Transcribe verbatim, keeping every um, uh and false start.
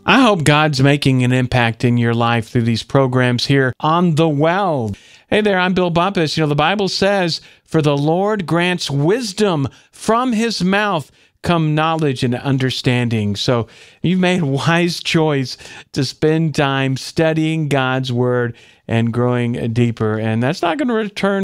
I hope God's making an impact in your life through these programs here on The Well. Hey there, I'm Bill Bumpus. You know, the Bible says, "For the Lord grants wisdom from his mouth come knowledge and understanding." So you've made a wise choice to spend time studying God's word and growing deeper. And that's not going to return